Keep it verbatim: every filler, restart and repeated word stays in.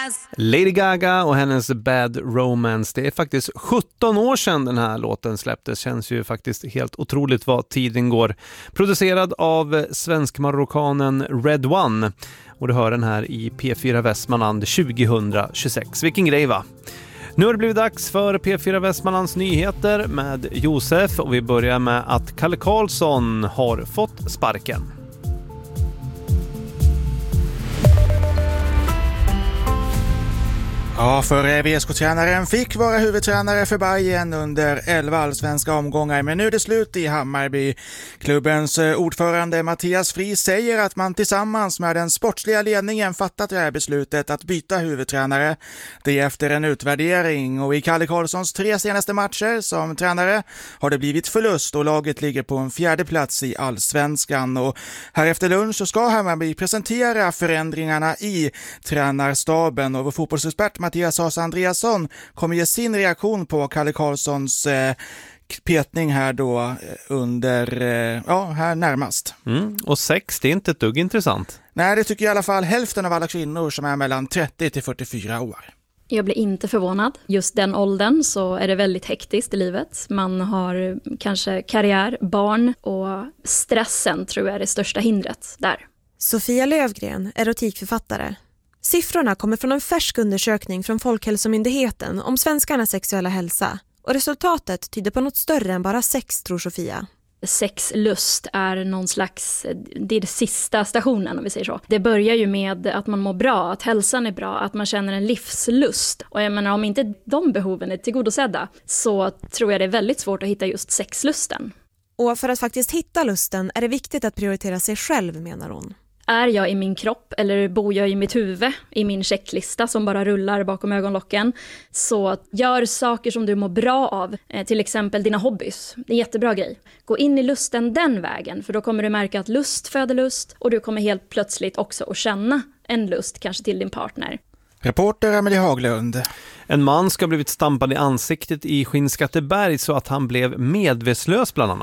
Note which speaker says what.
Speaker 1: Lady Gaga och hennes Bad Romance. Det är faktiskt sjutton år sedan den här låten släpptes. Känns ju faktiskt helt otroligt vad tiden går. Producerad av svensk-marockanen Red One. Och du hör den här i P fyra Västmanland tjugohundratjugosex. Vilken grej, va? Nu har det blivit dags för P fyra Västmanlands nyheter med Josef. Och vi börjar med att Kalle Karlsson har fått sparken.
Speaker 2: Ja, för V S K-tränaren fick vara huvudtränare för Bayern under elva allsvenska omgångar, men nu är det slut i Hammarby. Klubbens ordförande Mattias Fri säger att man tillsammans med den sportsliga ledningen fattat det här beslutet att byta huvudtränare. Det är efter en utvärdering, och i Kalle Karlssons tre senaste matcher som tränare har det blivit förlust och laget ligger på en fjärde plats i allsvenskan. Och här efter lunch så ska Hammarby presentera förändringarna i tränarstaben, och vår fotbollsexpert Mattias Asa Andreasson kommer ge sin reaktion på Kalle Karlssons eh, petning här då under, eh, ja, här närmast.
Speaker 1: Mm. Och sex, det är inte ett dugg intressant.
Speaker 2: Nej, det tycker i alla fall hälften av alla kvinnor som är mellan trettio till fyrtiofyra år.
Speaker 3: Jag blir inte förvånad. Just den åldern så är det väldigt hektiskt i livet. Man har kanske karriär, barn, och stressen tror jag är det största hindret där.
Speaker 4: Sofia Lövgren, erotikförfattare. Siffrorna kommer från en färsk undersökning från Folkhälsomyndigheten om svenskarnas sexuella hälsa. Och resultatet tyder på något större än bara sex, tror Sofia.
Speaker 3: Sexlust är någon slags, det är det sista stationen om vi säger så. Det börjar ju med att man mår bra, att hälsan är bra, att man känner en livslust. Och jag menar, om inte de behoven är tillgodosedda så tror jag det är väldigt svårt att hitta just sexlusten.
Speaker 4: Och för att faktiskt hitta lusten är det viktigt att prioritera sig själv, menar hon.
Speaker 3: Är jag i min kropp eller bor jag i mitt huvud i min checklista som bara rullar bakom ögonlocken, så gör saker som du mår bra av, till exempel dina hobbys. Det är en jättebra grej. Gå in i lusten den vägen, för då kommer du märka att lust föder lust, och du kommer helt plötsligt också att känna en lust kanske till din partner.
Speaker 2: Reporter Amelie Haglund.
Speaker 1: En man ska ha blivit stampad i ansiktet i Skinnskatteberg så att han blev medvetslös bland annat.